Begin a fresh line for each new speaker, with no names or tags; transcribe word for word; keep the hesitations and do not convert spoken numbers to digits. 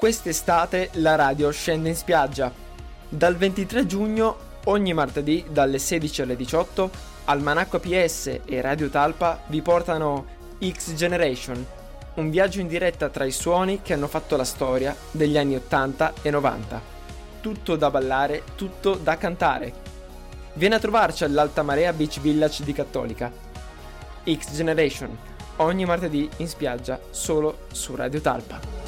Quest'estate la radio scende in spiaggia. Dal ventitré giugno, ogni martedì dalle sedici alle diciotto, Almanacco A P S e Radio Talpa vi portano X Generation, un viaggio in diretta tra i suoni che hanno fatto la storia degli anni ottanta e novanta. Tutto da ballare, tutto da cantare. Vieni a trovarci all'Alta Marea Beach Village di Cattolica. X Generation, ogni martedì in spiaggia, solo su Radio Talpa.